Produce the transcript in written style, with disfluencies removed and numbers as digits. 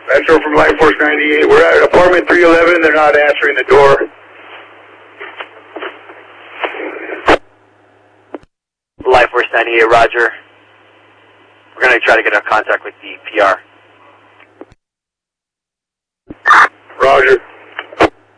Metro from Life Force 98. We're at apartment 311. They're not answering the door. Life Force 98, roger. We're going to try to get in contact with the PR. Roger.